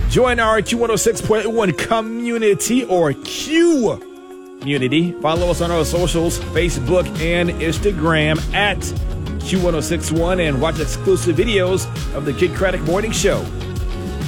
Join our Q106.1 community or Q community. Follow us on our socials, Facebook and Instagram at Q1061 and watch exclusive videos of the Kid Craddock Morning Show.